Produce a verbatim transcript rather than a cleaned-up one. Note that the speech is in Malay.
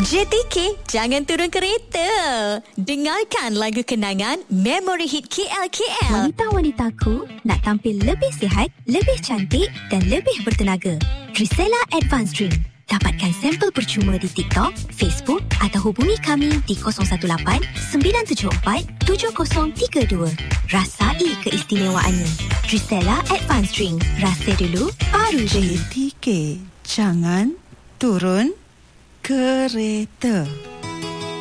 J T K, jangan turun kereta. Dengarkan lagu kenangan Memory Hit K L K L. Wanita-wanitaku nak tampil lebih sihat, lebih cantik dan lebih bertenaga. Drisela Advanced Drink. Dapatkan sampel percuma di TikTok, Facebook atau hubungi kami di kosong satu lapan sembilan tujuh empat tujuh kosong tiga dua. Rasai keistimewaannya. Drisela Advanced Drink. Rasa dulu, baru J T K, jangan turun kereta.